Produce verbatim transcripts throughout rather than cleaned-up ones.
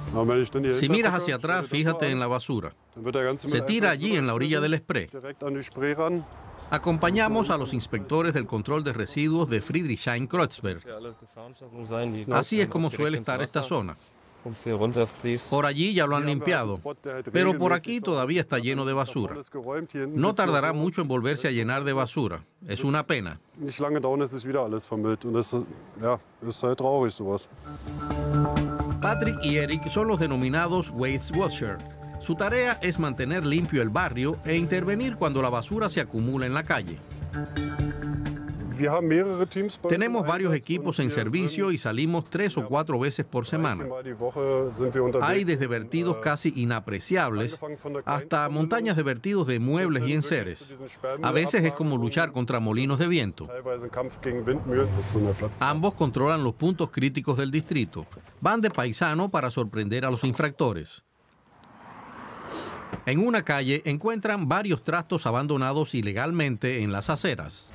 Si miras hacia atrás, fíjate en la basura. Se tira allí en la orilla del spray. Acompañamos a los inspectores del control de residuos de Friedrichshain-Kreuzberg. Así es como suele estar esta zona. Por allí ya lo han limpiado, pero por aquí todavía está lleno de basura. No tardará mucho en volverse a llenar de basura. Es una pena. Patrick y Eric son los denominados Waste Watcher. Su tarea es mantener limpio el barrio e intervenir cuando la basura se acumula en la calle. Tenemos varios equipos en servicio y salimos tres o cuatro veces por semana. Hay desde vertidos casi inapreciables hasta montañas de vertidos de muebles y enseres. A veces es como luchar contra molinos de viento. Ambos controlan los puntos críticos del distrito. Van de paisano para sorprender a los infractores. En una calle encuentran varios trastos abandonados ilegalmente en las aceras.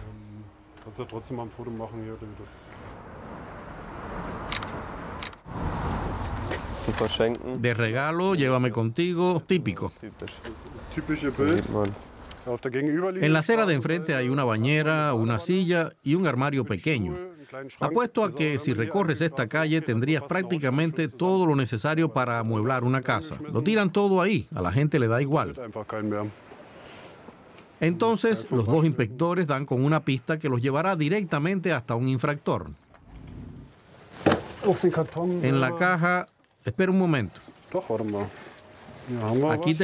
De regalo, llévame contigo, típico. En la acera de enfrente hay una bañera, una silla y un armario pequeño. Apuesto a que si recorres esta calle tendrías prácticamente todo lo necesario para amueblar una casa. Lo tiran todo ahí, a la gente le da igual. Entonces, los dos inspectores dan con una pista que los llevará directamente hasta un infractor. En la caja... Espera un momento. Aquí